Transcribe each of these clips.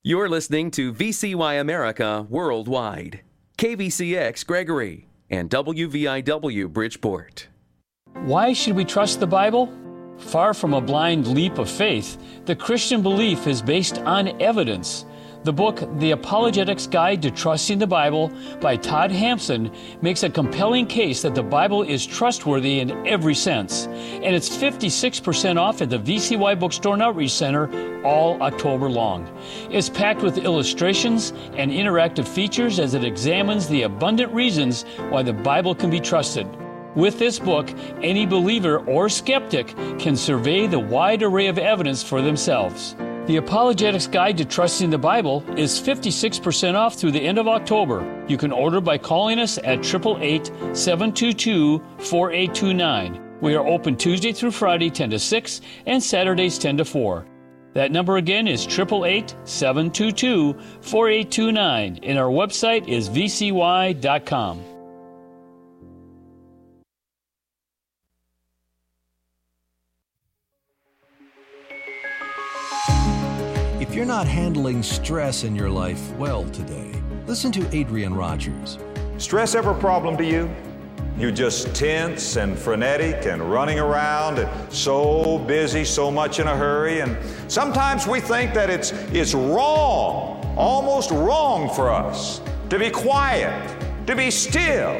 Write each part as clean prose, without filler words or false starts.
You're listening to VCY America Worldwide, KVCX Gregory, and WVIW Bridgeport. Why should we trust the Bible? Far from a blind leap of faith, the Christian belief is based on evidence. The book, The Apologetics Guide to Trusting the Bible by Todd Hampson, makes a compelling case that the Bible is trustworthy in every sense. And it's 56% off at the VCY Bookstore and Outreach Center all October long. It's packed with illustrations and interactive features as it examines the abundant reasons why the Bible can be trusted. With this book, any believer or skeptic can survey the wide array of evidence for themselves. The Apologetics Guide to Trusting the Bible is 56% off through the end of October. You can order by calling us at 888-722-4829. We are open Tuesday through Friday 10 to 6 and Saturdays 10 to 4. That number again is 888-722-4829, and our website is vcy.com. If you're not handling stress in your life well today, listen to Adrian Rogers. Stress ever a problem to you? You're just tense and frenetic and running around and so busy, so much in a hurry. And sometimes we think that it's wrong, almost wrong for us to be quiet, to be still.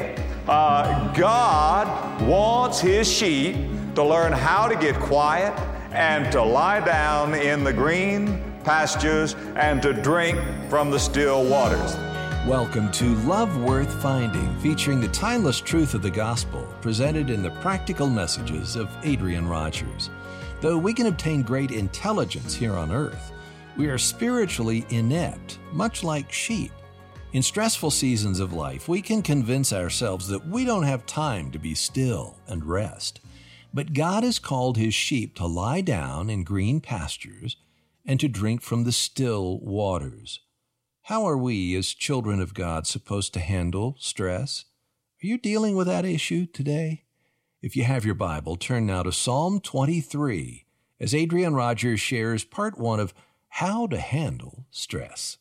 God wants His sheep to learn how to get quiet and to lie down in the green pastures and to drink from the still waters. Welcome to Love Worth Finding, featuring the timeless truth of the gospel presented in the practical messages of Adrian Rogers. Though we can obtain great intelligence here on earth, we are spiritually inept, much like sheep. In stressful seasons of life, we can convince ourselves that we don't have time to be still and rest. But God has called His sheep to lie down in green pastures and to drink from the still waters. How are we as children of God supposed to handle stress? Are you dealing with that issue today? If you have your Bible, turn now to Psalm 23 as Adrian Rogers shares part 1 of How to Handle Stress.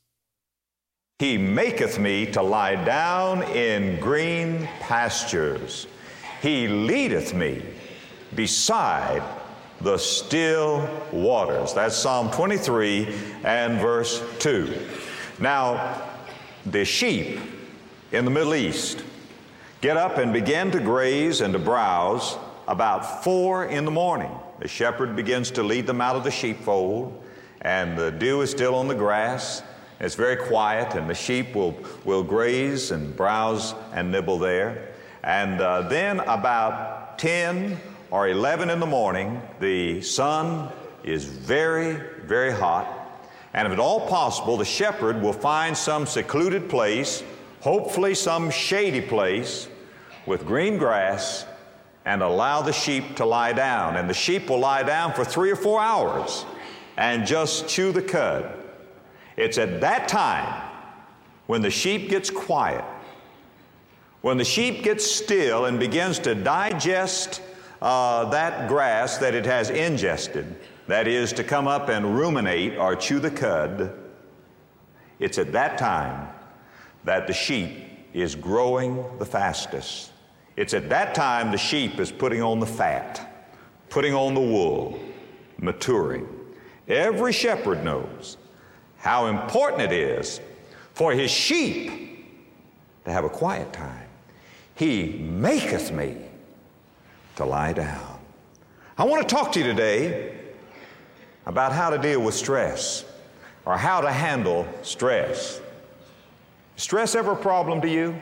He maketh me to lie down in green pastures. He leadeth me beside the still waters. That's Psalm 23 and verse 2. Now, the sheep in the Middle East get up and begin to graze and to browse about 4 in the morning. The shepherd begins to lead them out of the sheepfold, and the dew is still on the grass. It's very quiet, and the sheep will graze and browse and nibble there. And then about 10 or 11 in the morning, the sun is very, very hot. And if at all possible, the shepherd will find some secluded place, hopefully some shady place with green grass, and allow the sheep to lie down. And the sheep will lie down for 3 or 4 hours and just chew the cud. It's at that time when the sheep gets quiet, when the sheep gets still and begins to digest that grass that it has ingested, that is, to come up and ruminate or chew the cud, it's at that time that the sheep is growing the fastest. It's at that time the sheep is putting on the fat, putting on the wool, maturing. Every shepherd knows how important it is for his sheep to have a quiet time. He maketh me to lie down. I want to talk to you today about how to deal with stress, or how to handle stress. Stress ever a problem to you?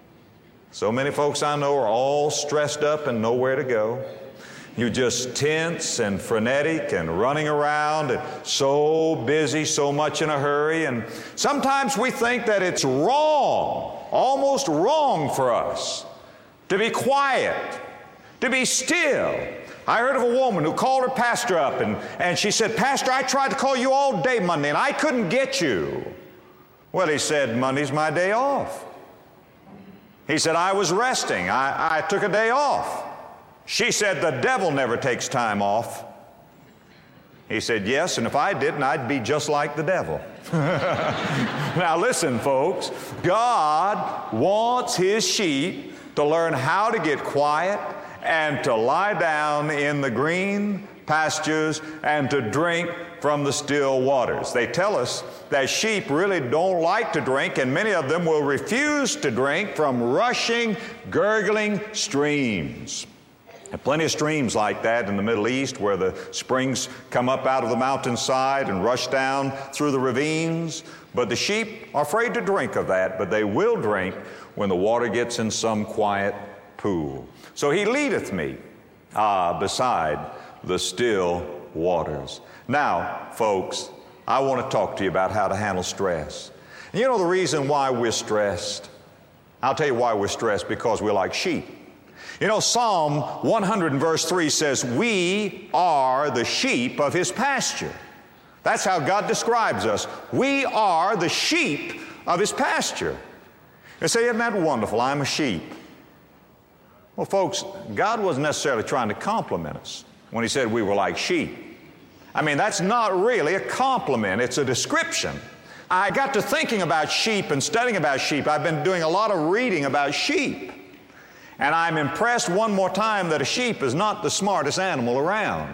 So many folks I know are all stressed up and nowhere to go. You're just tense and frenetic and running around and so busy, so much in a hurry. And sometimes we think that it's wrong, almost wrong for us to be quiet, to be still. I heard of a woman who called her pastor up and she said, "Pastor, I tried to call you all day Monday and I couldn't get you." Well, he said, "Monday's my day off." He said, "I was resting. I took a day off." She said, "The devil never takes time off." He said, yes, and if I didn't, I'd be just like the devil. Now listen, folks, God wants His sheep to learn how to get quiet and to lie down in the green pastures and to drink from the still waters. They tell us that sheep really don't like to drink, and many of them will refuse to drink from rushing, gurgling streams. There are plenty of streams like that in the Middle East where the springs come up out of the mountainside and rush down through the ravines. But the sheep are afraid to drink of that, but they will drink when the water gets in some quiet pool. So He leadeth me beside the still waters. Now, folks, I want to talk to you about how to handle stress. And you know the reason why we're stressed? I'll tell you why we're stressed, because we're like sheep. You know, Psalm 100 and verse 3 says, we are the sheep of His pasture. That's how God describes us. We are the sheep of His pasture. You say, isn't that wonderful? I'm a sheep. Well, folks, God wasn't necessarily trying to compliment us when He said we were like sheep. I mean, that's not really a compliment. It's a description. I got to thinking about sheep and studying about sheep. I've been doing a lot of reading about sheep. And I'm impressed one more time that a sheep is not the smartest animal around.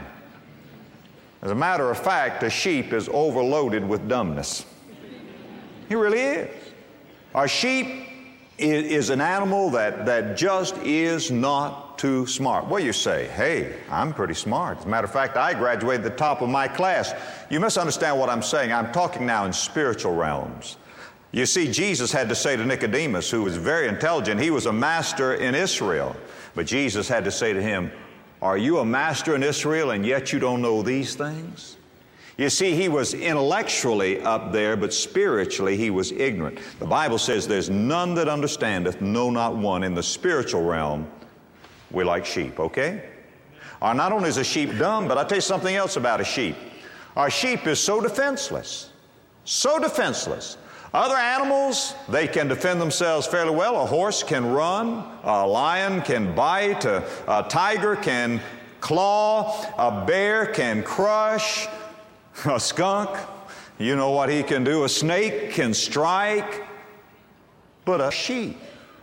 As a matter of fact, a sheep is overloaded with dumbness. He really is. A sheep is an animal that just is not too smart. Well, you say, hey, I'm pretty smart. As a matter of fact, I graduated at the top of my class. You misunderstand what I'm saying. I'm talking now in spiritual realms. You see, Jesus had to say to Nicodemus, who was very intelligent, he was a master in Israel. But Jesus had to say to him, are you a master in Israel and yet you don't know these things? You see, he was intellectually up there, but spiritually he was ignorant. The Bible says there's none that understandeth, no, not one. In the spiritual realm, we're like sheep, okay? Not only is a sheep dumb, but I'll tell you something else about a sheep. Our sheep is so defenseless, so defenseless. Other animals, they can defend themselves fairly well. A horse can run, a lion can bite, a tiger can claw, a bear can crush, a skunk, you know what he can do, a snake can strike. But a sheep,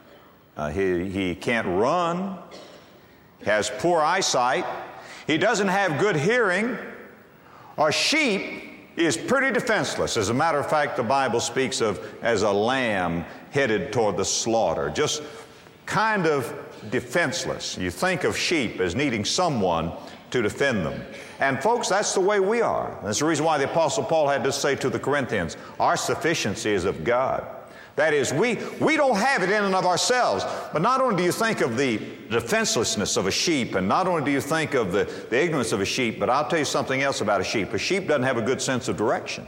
he can't run, has poor eyesight, he doesn't have good hearing. A sheep is pretty defenseless. As a matter of fact, the Bible speaks of as a lamb headed toward the slaughter, just kind of defenseless. You think of sheep as needing someone to defend them. And folks, that's the way we are. That's the reason why the Apostle Paul had to say to the Corinthians, our sufficiency is of God. That is, we don't have it in and of ourselves. But not only do you think of the defenselessness of a sheep, and not only do you think of the ignorance of a sheep, but I'll tell you something else about a sheep. A sheep doesn't have a good sense of direction.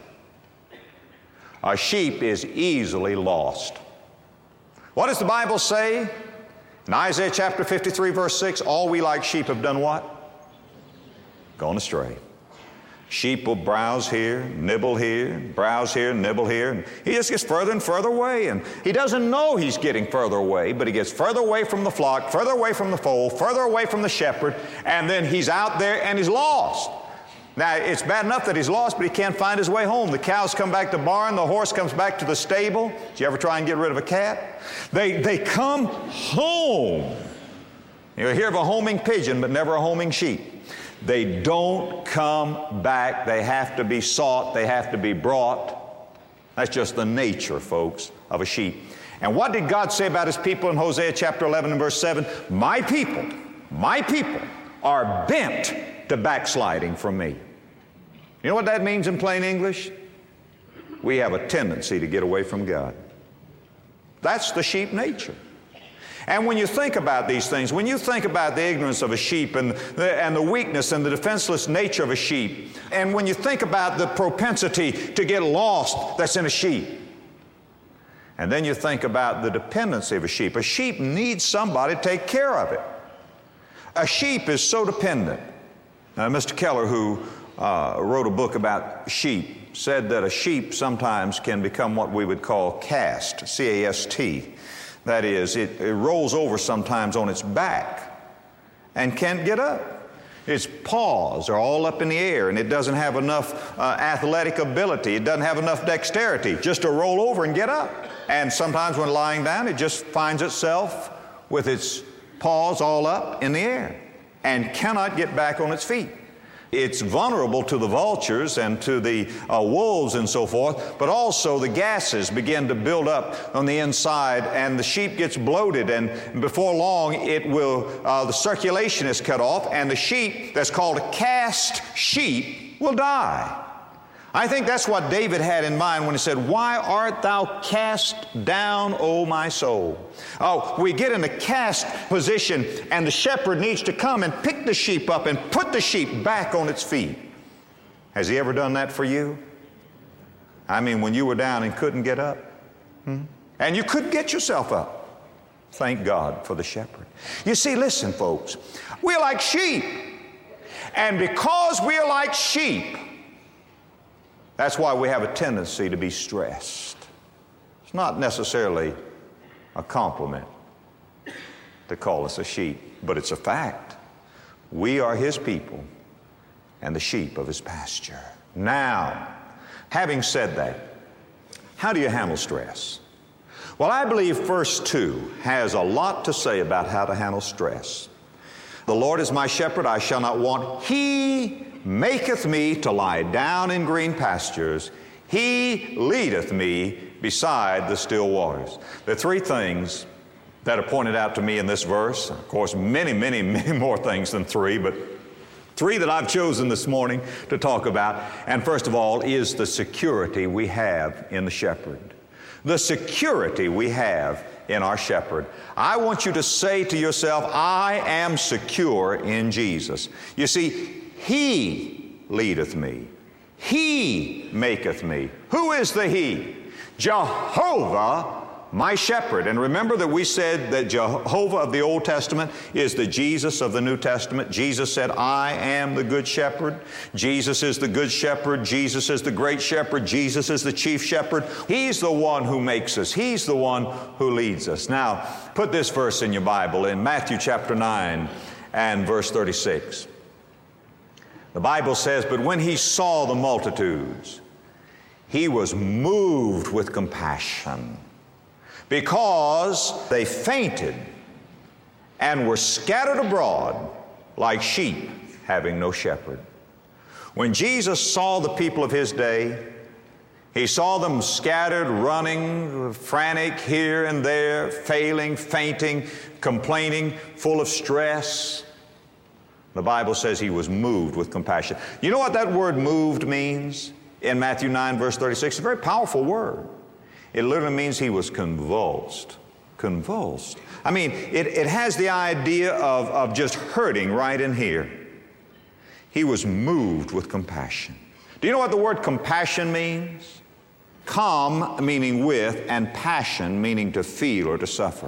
A sheep is easily lost. What does the Bible say? In Isaiah chapter 53, verse 6, all we like sheep have done what? Gone astray. Sheep will browse here, nibble here, browse here, nibble here. And he just gets further and further away. And he doesn't know he's getting further away, but he gets further away from the flock, further away from the fold, further away from the shepherd, and then he's out there and he's lost. Now, it's bad enough that he's lost, but he can't find his way home. The cows come back to the barn, the horse comes back to the stable. Did you ever try and get rid of a cat? They come home. You hear of a homing pigeon, but never a homing sheep. They don't come back. They have to be sought. They have to be brought. That's just the nature, folks, of a sheep. And what did God say about His people in Hosea chapter 11 and verse 7? My people are bent to backsliding from me. You know what that means in plain English? We have a tendency to get away from God. That's the sheep nature. And when you think about these things, when you think about the ignorance of a sheep and the weakness and the defenseless nature of a sheep, and when you think about the propensity to get lost that's in a sheep, and then you think about the dependency of a sheep needs somebody to take care of it. A sheep is so dependent. Now, Mr. Keller, who wrote a book about sheep, said that a sheep sometimes can become what we would call cast, C-A-S-T. That is, it rolls over sometimes on its back and can't get up. Its paws are all up in the air, and it doesn't have enough athletic ability. It doesn't have enough dexterity just to roll over and get up. And sometimes when lying down, it just finds itself with its paws all up in the air and cannot get back on its feet. It's vulnerable to the vultures and to the wolves and so forth, but also the gases begin to build up on the inside, and the sheep gets bloated, and before long it will, the circulation is cut off, and the sheep that's called a cast sheep will die. I think that's what David had in mind when he said, "Why art thou cast down, O my soul?" Oh, we get in the cast position, and the shepherd needs to come and pick the sheep up and put the sheep back on its feet. Has he ever done that for you? I mean, when you were down and couldn't get up, and you couldn't get yourself up. Thank God for the shepherd. You see, listen, folks, we're like sheep. And because we're like sheep, that's why we have a tendency to be stressed. It's not necessarily a compliment to call us a sheep, but it's a fact. We are His people and the sheep of His pasture. Now, having said that, how do you handle stress? Well, I believe verse 2 has a lot to say about how to handle stress. The Lord is my shepherd, I shall not want. He maketh me to lie down in green pastures. He leadeth me beside the still waters. There are three things that are pointed out to me in this verse. Of course, many more things than three, but three that I've chosen this morning to talk about. And first of all is the security we have in the shepherd. The security we have in our shepherd. I want you to say to yourself, I am secure in Jesus. You see, He leadeth me. He maketh me. Who is the He? Jehovah, my shepherd. And remember that we said that Jehovah of the Old Testament is the Jesus of the New Testament. Jesus said, I am the good shepherd. Jesus is the good shepherd. Jesus is the great shepherd. Jesus is the chief shepherd. He's the one who makes us. He's the one who leads us. Now, put this verse in your Bible in Matthew chapter 9 and verse 36. The Bible says, but when He saw the multitudes, He was moved with compassion, because they fainted and were scattered abroad like sheep having no shepherd. When Jesus saw the people of His day, He saw them scattered, running, frantic here and there, failing, fainting, complaining, full of stress. The Bible says He was moved with compassion. You know what that word moved means in Matthew 9, verse 36? It's a very powerful word. It literally means He was convulsed. Convulsed. I mean, it has the idea of just hurting right in here. He was moved with compassion. Do you know what the word compassion means? Com meaning with, and passion meaning to feel or to suffer.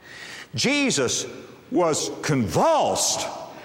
Jesus was convulsed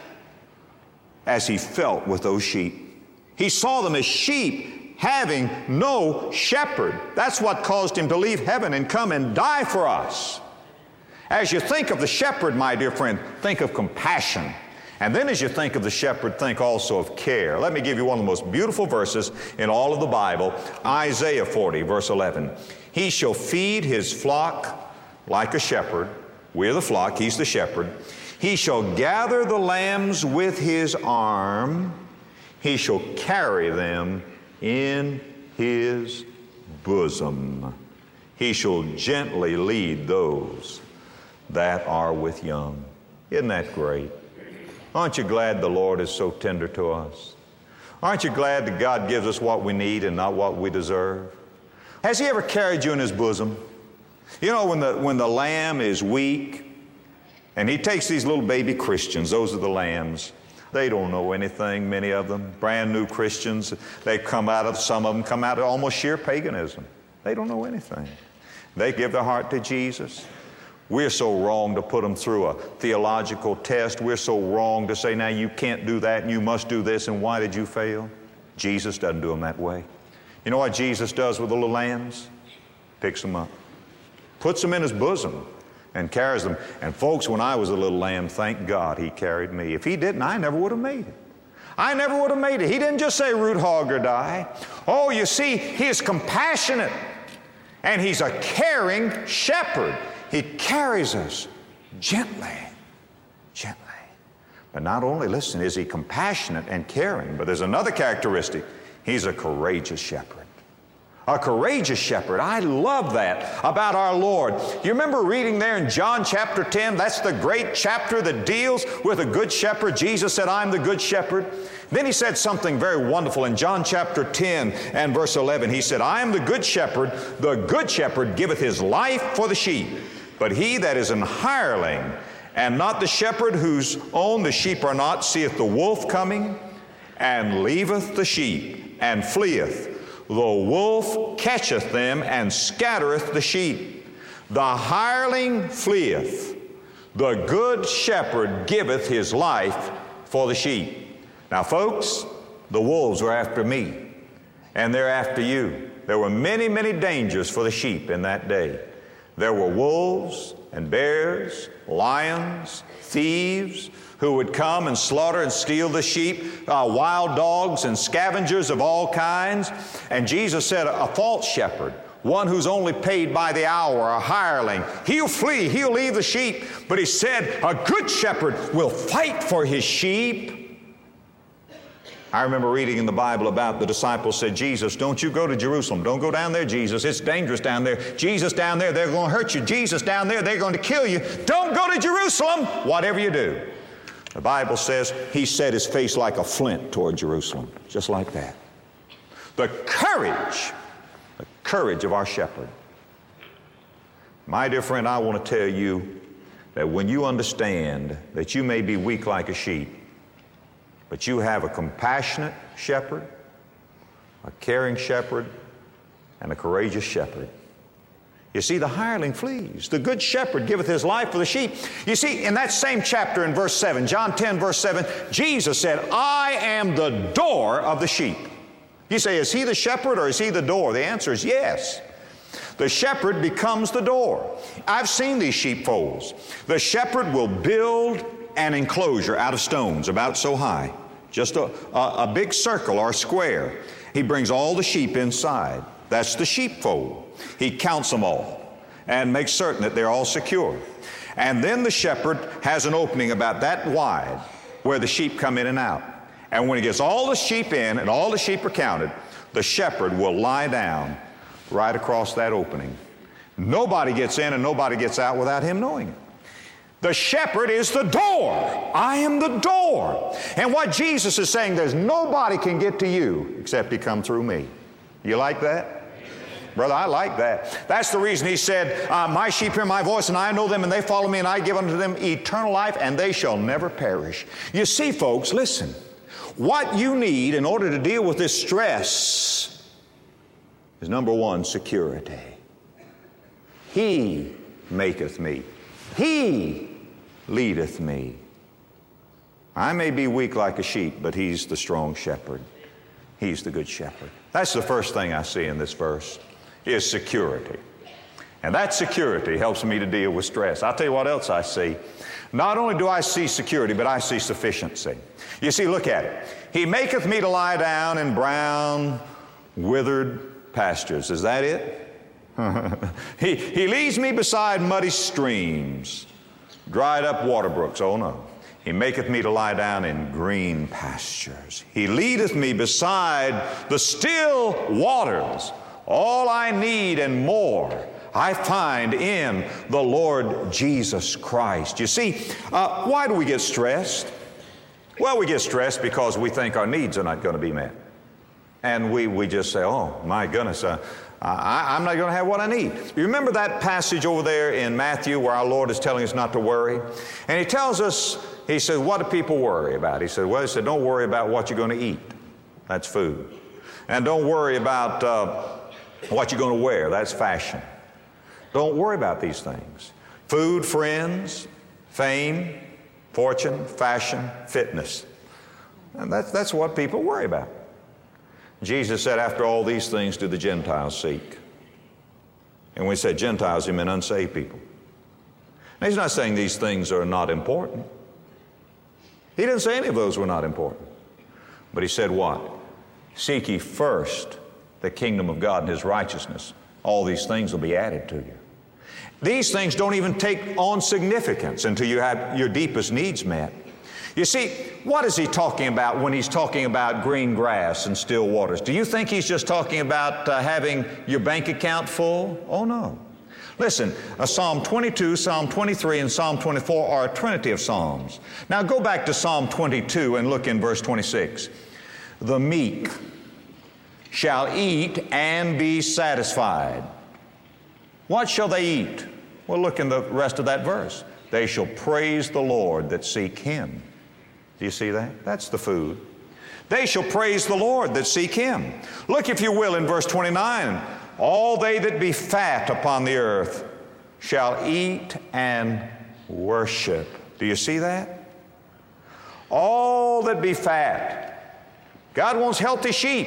as He felt with those sheep. He saw them as sheep having no shepherd. That's what caused Him to leave heaven and come and die for us. As you think of the shepherd, my dear friend, think of compassion. And then as you think of the shepherd, think also of care. Let me give you one of the most beautiful verses in all of the Bible, Isaiah 40, verse 11. He shall feed His flock like a shepherd. We're the flock, He's the shepherd. He shall gather the lambs with His arm. He shall carry them in His bosom. He shall gently lead those that are with young. Isn't that great? Aren't you glad the Lord is so tender to us? Aren't you glad that God gives us what we need and not what we deserve? Has He ever carried you in His bosom? You know, when the lamb is weak, and He takes these little baby Christians, those are the lambs. They don't know anything, many of them, brand new Christians. Some of them come out of almost sheer paganism. They don't know anything. They give their heart to Jesus. We're so wrong to put them through a theological test. We're so wrong to say, now you can't do that and you must do this, and why did you fail? Jesus doesn't do them that way. You know what Jesus does with the little lambs? Picks them up, puts them in His bosom, and carries them. And folks, when I was a little lamb, thank God He carried me. If He didn't, I never would have made it. I never would have made it. He didn't just say root hog or die. Oh, you see, He is compassionate, and He's a caring shepherd. He carries us gently, gently. But not only, listen, is He compassionate and caring, but there's another characteristic. He's a courageous shepherd. A courageous shepherd. I love that about our Lord. You remember reading there in John chapter 10? That's the great chapter that deals with a good shepherd. Jesus said, I'm the good shepherd. Then He said something very wonderful in John chapter 10 and verse 11. He said, I am the good shepherd. The good shepherd giveth his life for the sheep. But he that is an hireling, and not the shepherd whose own the sheep are not, seeth the wolf coming, and leaveth the sheep, and fleeth. The wolf catcheth them, and scattereth the sheep. The hireling fleeth. The good shepherd giveth his life for the sheep. Now, folks, the wolves were after me, and they're after you. There were many, many dangers for the sheep in that day. There were wolves and bears, lions, thieves, who would come and slaughter and steal the sheep, wild dogs and scavengers of all kinds. And Jesus said a false shepherd, one who's only paid by the hour, a hireling, he'll flee, he'll leave the sheep. But He said a good shepherd will fight for his sheep. I remember reading in the Bible about the disciples said, Jesus, don't you go to Jerusalem. Don't go down there, Jesus. It's dangerous down there. Jesus down there, they're going to hurt you. Jesus down there, they're going to kill you. Don't go to Jerusalem, whatever you do. The Bible says He set His face like a flint toward Jerusalem, just like that. The courage of our shepherd. My dear friend, I want to tell you that when you understand that you may be weak like a sheep, but you have a compassionate shepherd, a caring shepherd, and a courageous shepherd. You see, the hireling flees. The good shepherd giveth his life for the sheep. You see, in that same chapter in verse 7, John 10, verse 7, Jesus said, I am the door of the sheep. You say, is He the shepherd or is He the door? The answer is yes. The shepherd becomes the door. I've seen these sheepfolds. The shepherd will build an enclosure out of stones about so high, just a big circle or a square. He brings all the sheep inside. That's the sheepfold. He counts them all and makes certain that they're all secure. And then the shepherd has an opening about that wide where the sheep come in and out. And when he gets all the sheep in and all the sheep are counted, the shepherd will lie down right across that opening. Nobody gets in and nobody gets out without him knowing it. The shepherd is the door. I am the door. And what Jesus is saying, there's nobody can get to you except He come through me. You like that? Brother, I like that. That's the reason He said, my sheep hear my voice, and I know them, and they follow me, and I give unto them eternal life, and they shall never perish. You see, folks, listen. What you need in order to deal with this stress is, number one, security. He maketh me. He leadeth me. I may be weak like a sheep, but He's the strong shepherd. He's the good shepherd. That's the first thing I see in this verse, is security. And that security helps me to deal with stress. I'll tell you what else I see. Not only do I see security, but I see sufficiency. You see, look at it. He maketh me to lie down in brown, withered pastures. Is that it? He leads me beside muddy streams, dried up water brooks. Oh no. He maketh me to lie down in green pastures. He leadeth me beside the still waters. All I need and more I find in the Lord Jesus Christ. You see, why do we get stressed? Well, we get stressed because we think our needs are not going to be met. And we just say, oh, my goodness, I'm not going to have what I need. You remember that passage over there in Matthew where our Lord is telling us not to worry? And He tells us, He says, what do people worry about? He said, don't worry about what you're going to eat. That's food. And don't worry about what you're going to wear. That's fashion. Don't worry about these things. Food, friends, fame, fortune, fashion, fitness. And that's what people worry about. Jesus said, after all these things do the Gentiles seek. And when He said Gentiles, He meant unsaved people. Now, he's not saying these things are not important. He didn't say any of those were not important. But he said what? Seek ye first the kingdom of God and His righteousness. All these things will be added to you. These things don't even take on significance until you have your deepest needs met. You see, what is he talking about when he's talking about green grass and still waters? Do you think he's just talking about having your bank account full? Oh, no. Listen, Psalm 22, Psalm 23, and Psalm 24 are a trinity of psalms. Now go back to Psalm 22 and look in verse 26. The meek shall eat and be satisfied. What shall they eat? Well, look in the rest of that verse. They shall praise the Lord that seek Him. Do you see that? That's the food. They shall praise the Lord that seek Him. Look, if you will, in verse 29. All they that be fat upon the earth shall eat and worship. Do you see that? All that be fat. God wants healthy sheep.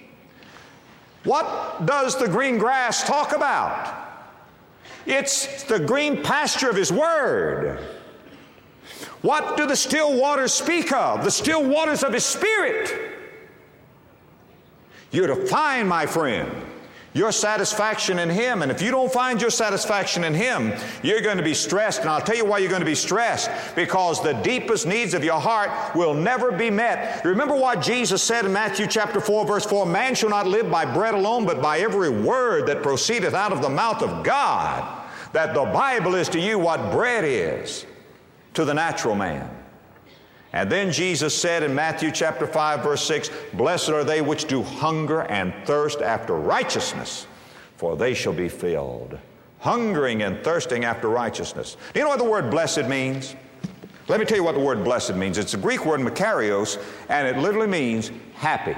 What does the green grass talk about? It's the green pasture of His Word. What do the still waters speak of? The still waters of His Spirit. You're to find, my friend, your satisfaction in Him. And if you don't find your satisfaction in Him, you're going to be stressed. And I'll tell you why you're going to be stressed. Because the deepest needs of your heart will never be met. Remember what Jesus said in Matthew chapter 4, verse 4, man shall not live by bread alone, but by every word that proceedeth out of the mouth of God. That the Bible is to you what bread is to the natural man. And then Jesus said in Matthew chapter 5, verse 6, blessed are they which do hunger and thirst after righteousness, for they shall be filled. Hungering and thirsting after righteousness. Do you know what the word blessed means? Let me tell you what the word blessed means. It's a Greek word makarios, and it literally means happy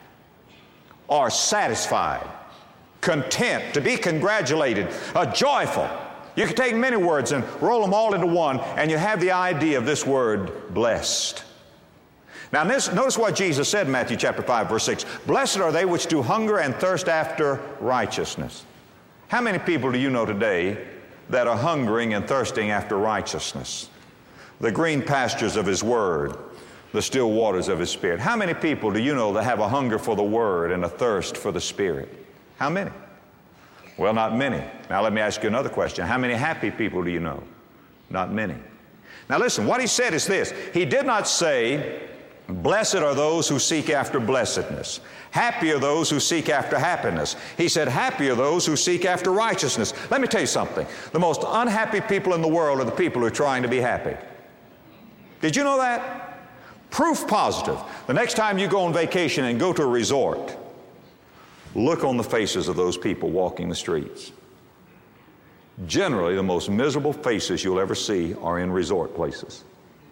or satisfied, content, to be congratulated, joyful. You can take many words and roll them all into one, and you have the idea of this word, blessed. Now, notice what Jesus said in Matthew chapter 5, verse 6. Blessed are they which do hunger and thirst after righteousness. How many people do you know today that are hungering and thirsting after righteousness? The green pastures of His Word, the still waters of His Spirit. How many people do you know that have a hunger for the Word and a thirst for the Spirit? How many? Well, not many. Now let me ask you another question. How many happy people do you know? Not many. Now listen, what He said is this. He did not say, blessed are those who seek after blessedness. Happy are those who seek after happiness. He said, happy are those who seek after righteousness. Let me tell you something. The most unhappy people in the world are the people who are trying to be happy. Did you know that? Proof positive. The next time you go on vacation and go to a resort, look on the faces of those people walking the streets. Generally, the most miserable faces you'll ever see are in resort places.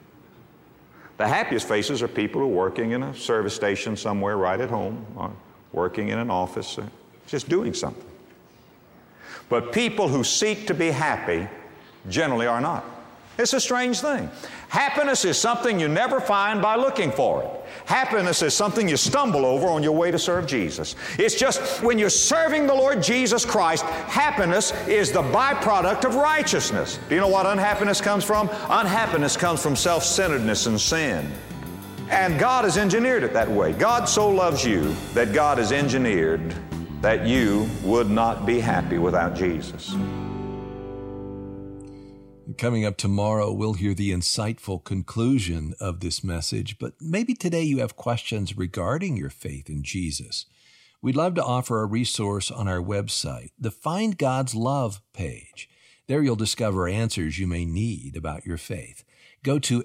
The happiest faces are people who are working in a service station somewhere right at home, or working in an office, or just doing something. But people who seek to be happy generally are not. It's a strange thing. Happiness is something you never find by looking for it. Happiness is something you stumble over on your way to serve Jesus. It's just when you're serving the Lord Jesus Christ, happiness is the byproduct of righteousness. Do you know what unhappiness comes from? Unhappiness comes from self-centeredness and sin. And God has engineered it that way. God so loves you that God has engineered that you would not be happy without Jesus. Coming up tomorrow, we'll hear the insightful conclusion of this message, but maybe today you have questions regarding your faith in Jesus. We'd love to offer a resource on our website, the Find God's Love page. There you'll discover answers you may need about your faith. Go to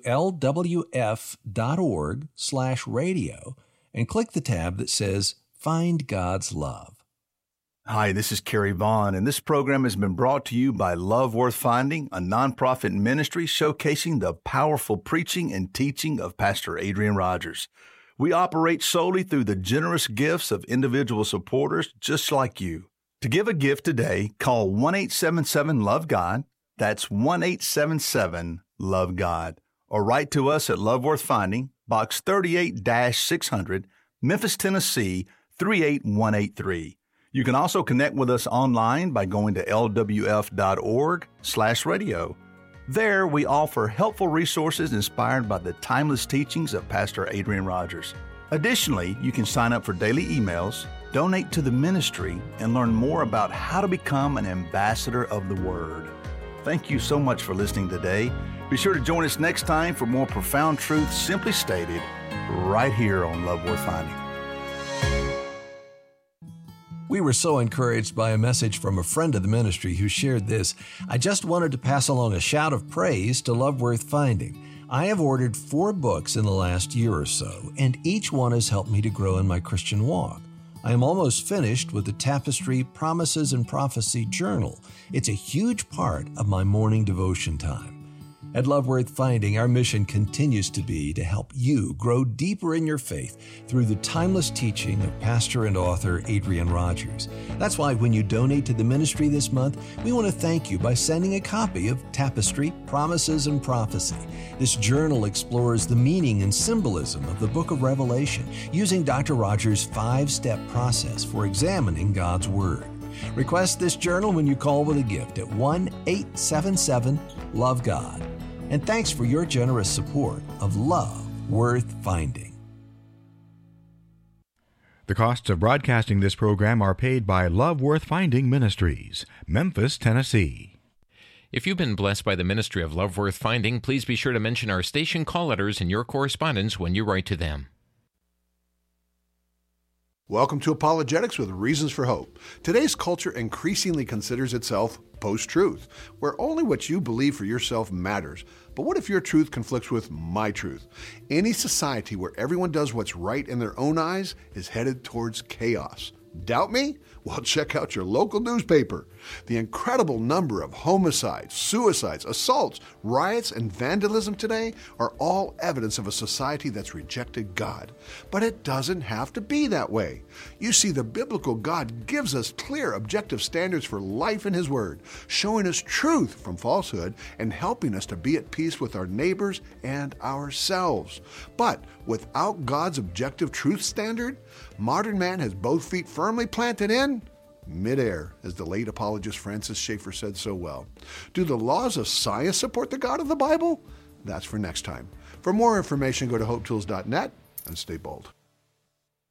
lwf.org/radio and click the tab that says Find God's Love. Hi, this is Kerry Vaughn, and this program has been brought to you by Love Worth Finding, a nonprofit ministry showcasing the powerful preaching and teaching of Pastor Adrian Rogers. We operate solely through the generous gifts of individual supporters just like you. To give a gift today, call 1-877-LOVE-GOD. That's 1-877-LOVE-GOD. Or write to us at Love Worth Finding, Box 38-600, Memphis, Tennessee, 38183. You can also connect with us online by going to lwf.org/radio. There, we offer helpful resources inspired by the timeless teachings of Pastor Adrian Rogers. Additionally, you can sign up for daily emails, donate to the ministry, and learn more about how to become an ambassador of the Word. Thank you so much for listening today. Be sure to join us next time for more profound truths simply stated right here on Love Worth Finding. We were so encouraged by a message from a friend of the ministry who shared this. I just wanted to pass along a shout of praise to Love Worth Finding. I have ordered 4 books in the last year or so, and each one has helped me to grow in my Christian walk. I am almost finished with the Tapestry Promises and Prophecy Journal. It's a huge part of my morning devotion time. At Love Worth Finding, our mission continues to be to help you grow deeper in your faith through the timeless teaching of pastor and author Adrian Rogers. That's why when you donate to the ministry this month, we want to thank you by sending a copy of Tapestry, Promises and Prophecy. This journal explores the meaning and symbolism of the book of Revelation using Dr. Rogers' 5-step process for examining God's Word. Request this journal when you call with a gift at 1-877-LOVE-GOD. And thanks for your generous support of Love Worth Finding. The costs of broadcasting this program are paid by Love Worth Finding Ministries, Memphis, Tennessee. If you've been blessed by the ministry of Love Worth Finding, please be sure to mention our station call letters in your correspondence when you write to them. Welcome to Apologetics with Reasons for Hope. Today's culture increasingly considers itself post-truth, where only what you believe for yourself matters. But what if your truth conflicts with my truth? Any society where everyone does what's right in their own eyes is headed towards chaos. Doubt me? Well, check out your local newspaper. The incredible number of homicides, suicides, assaults, riots, and vandalism today are all evidence of a society that's rejected God. But it doesn't have to be that way. You see, the biblical God gives us clear, objective standards for life in His Word, showing us truth from falsehood and helping us to be at peace with our neighbors and ourselves. But without God's objective truth standard, modern man has both feet firmly planted in midair, as the late apologist Francis Schaeffer said so well. Do the laws of science support the God of the Bible? That's for next time. For more information, go to hopetools.net and stay bold.